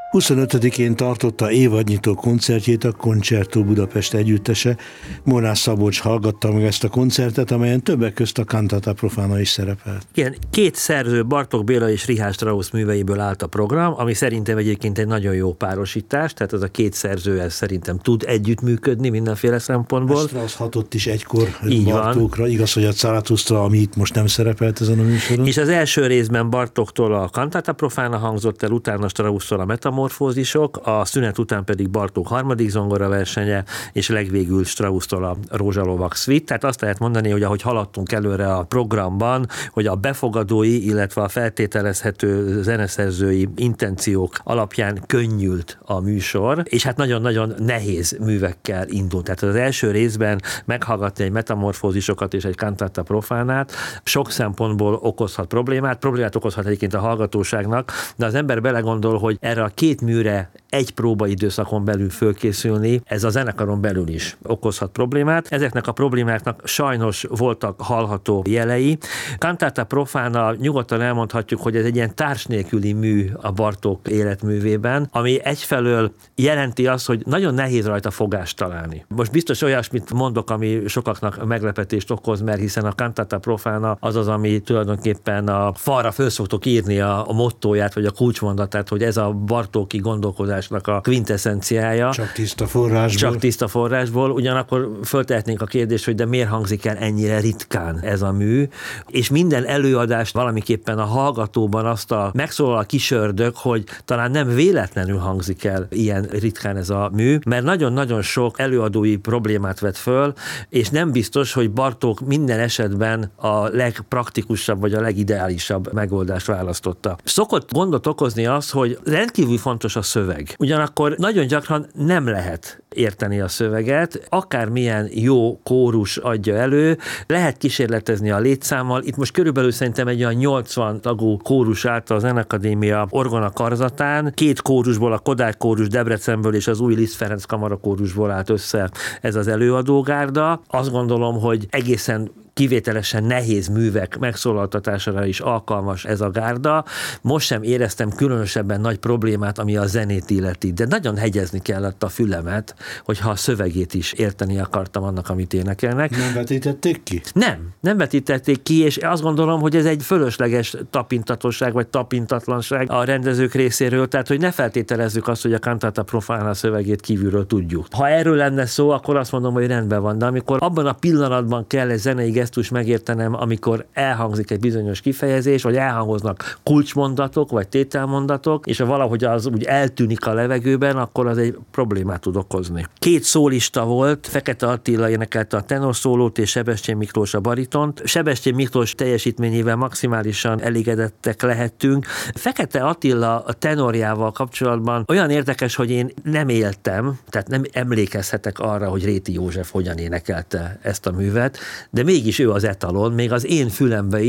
25-én tartotta évadnyitó koncertjét a Concerto Budapest együttese. Molnár Szabolcs hallgatta meg ezt a koncertet, amelyen többek közt a Cantata Profana is szerepelt. Igen, két szerző, Bartók Béla és Richard Strauss műveiből állt a program, ami szerintem egyébként egy nagyon jó párosítás, tehát az a két szerző ez szerintem tud együttműködni mindenféle szempontból. A Strauss hatott is egykor Bartókra, igaz, hogy a Zarathustra, ami itt most nem szerepelt ezen a műsoron. És az első részben Bartóktól a Cantata Profana hangzott el, utána Strausstól a Metamorfózisok, a szünet után pedig Bartók harmadik zongora versenye, és legvégül Strausstól a Rózsalovak Suite. Tehát azt lehet mondani, hogy ahogy haladtunk előre a programban, hogy a befogadói, illetve a feltételezhető zeneszerzői intenciók alapján könnyült a műsor, és hát nagyon-nagyon nehéz művekkel indult. Tehát az első részben meghallgatni egy Metamorfózisokat és egy Cantata Profanát sok szempontból okozhat problémát okozhat egyébként a hallgatóságnak, de az ember belegondol, hogy erre a két műre egy próbaidőszakon belül fölkészülni, ez a zenekaron belül is okozhat problémát. Ezeknek a problémáknak sajnos voltak hallható jelei. Cantata Profana nyugodtan elmondhatjuk, hogy ez egy ilyen társ nélküli mű a Bartók életművében, ami egyfelől jelenti azt, hogy nagyon nehéz rajta fogást találni. Most biztos olyasmit mondok, ami sokaknak meglepetést okoz, mert hiszen a Cantata Profana az, ami tulajdonképpen a falra föl szoktuk írni a mottóját, vagy a kulcsmondatát, hogy ez a bartóki gondolkodásnak a kvintessenciája. Csak tiszta forrásból. Ugyanakkor föltehetnénk a kérdést, hogy de miért hangzik el ennyire ritkán ez a mű, és minden előadást valamiképpen a hallgatóban azt a megszólal a kis ördög, hogy talán nem véletlenül hangzik el ilyen ritkán ez a mű, mert nagyon-nagyon sok előadói problémát vet föl, és nem biztos, hogy Bartók minden esetben a legpraktikusabb vagy a legideálisabb megoldást választotta. Szokott gondot okozni az, hogy rendkívül fontos a szöveg. Ugyanakkor nagyon gyakran nem lehet érteni a szöveget, akármilyen jó kórus adja elő, lehet kísérletezni a létszámmal. Itt most körülbelül szerintem egy olyan 80 tagú kórus állt a Zenakadémia orgona karzatán. Két kórusból, a Kodály kórus Debrecenből és az új Liszt Ferenc kamara kórusból állt össze ez az előadógárda. Azt gondolom, hogy egészen kivételesen nehéz művek megszólaltatására is alkalmas ez a gárda. Most sem éreztem különösebben nagy problémát, ami a zenét illeti, de nagyon hegyezni kellett a fülemet, hogyha a szövegét is érteni akartam annak, amit énekelnek. Nem vetítették ki? Nem vetítették ki, és azt gondolom, hogy ez egy fölösleges tapintatosság, vagy tapintatlanság a rendezők részéről, tehát hogy ne feltételezzük azt, hogy a Cantata Profana szövegét kívülről tudjuk. Ha erről lenne szó, akkor azt mondom, hogy rendben van, de amikor abban a pillanatban kell egy zenei gesztus megértenem, amikor elhangzik egy bizonyos kifejezés, vagy elhangoznak kulcsmondatok, vagy tételmondatok, és ha valahogy az úgy eltűnik a levegőben, akkor az egy problémát tud okozni. Két szólista volt, Fekete Attila énekelte a tenorszólót, és Sebestyén Miklós a baritont. Sebestyén Miklós teljesítményével maximálisan elégedettek lehettünk. Fekete Attila a tenorjával kapcsolatban olyan érdekes, hogy én nem éltem, tehát nem emlékezhetek arra, hogy Réti József hogyan énekelte ezt a művet, de mégis ő az etalon, még az én fülembe